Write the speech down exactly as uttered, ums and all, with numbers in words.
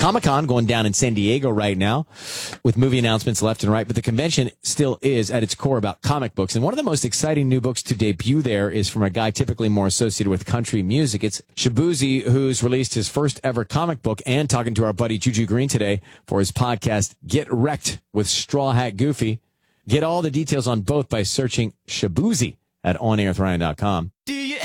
Comic-Con going down in San Diego right now with movie announcements left and right, but the convention still is at its core about comic books. And one of the most exciting new books to debut there is from a guy typically more associated with country music. It's Shaboozey, who's released his first ever comic book, and talking to our buddy Juju Green today for his podcast, Get Wrecked with Straw Hat Goofy. Get all the details on both by searching Shaboozey at on air with ryan dot com. Do you